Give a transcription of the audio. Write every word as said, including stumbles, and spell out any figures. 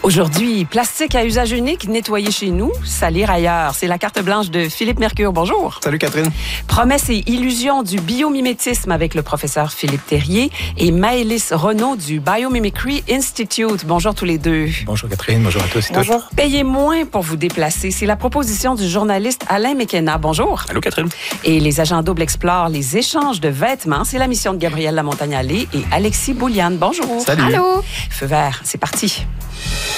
Aujourd'hui, plastique à usage unique, nettoyer chez nous, salir ailleurs. C'est la carte blanche de Philippe Mercure. Bonjour. Salut Catherine. Promesses et illusions du biomimétisme avec le professeur Philippe Terrier et Maëlys Renaud du Biomimicry Institute. Bonjour tous les deux. Bonjour Catherine, bonjour à tous et Bonjour. Toutes. Payez moins pour vous déplacer. C'est la proposition du journaliste Alain McKenna. Bonjour. Allô Catherine. Et les agents doubles explorent les échanges de vêtements. C'est la mission de Gabrielle Lamontagne-Allais et Alexis Bouliane. Bonjour. Salut. Allô. Feu vert, c'est parti.